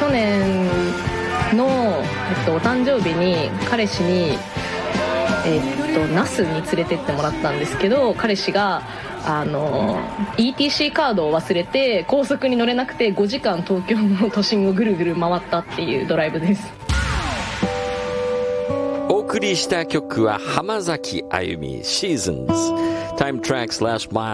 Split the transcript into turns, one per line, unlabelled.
去年の、お誕生日に彼氏に那須に連れてってもらったんですけど、彼氏がETC カードを忘れて高速に乗れなくて5時間東京の都心をぐるぐる回ったっていうドライブです。
お送りした曲は浜崎あゆみ Seasons Time Tracks Last Mile